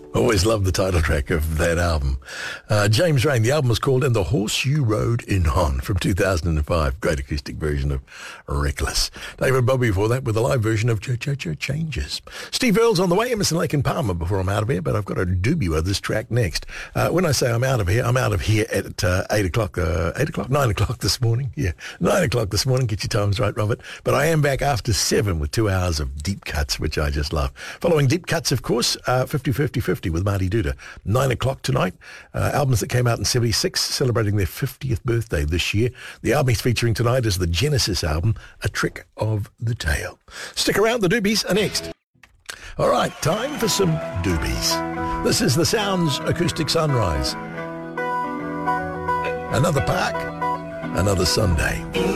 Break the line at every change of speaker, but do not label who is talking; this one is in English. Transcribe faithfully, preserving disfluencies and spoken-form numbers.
Always loved the title track of that album. Uh, James Rain, the album was called And the Horse You Rode In On from two thousand five. Great acoustic version of Reckless. David Bowie before that with a live version of Ch-Ch-Ch Changes. Steve Earle's on the way, Emerson, Lake and Palmer before I'm out of here, but I've got a doobie of this track next. Uh, when I say I'm out of here, I'm out of here at uh, eight o'clock, uh, eight o'clock, nine o'clock this morning. Yeah, nine o'clock this morning. Get your times right, Robert. But I am back after seven with two hours of deep cuts, which I just love. Following deep cuts, of course, uh, fifty fifty fifty with Marty Duda. Nine o'clock tonight. Uh, albums that came out in seventy-six, celebrating their fiftieth birthday this year. The album he's featuring tonight is the Genesis album, A Trick of the Tail. Stick around, the doobies are next. All right, time for some doobies. This is the Sounds Acoustic Sunrise. Another park, another Sunday.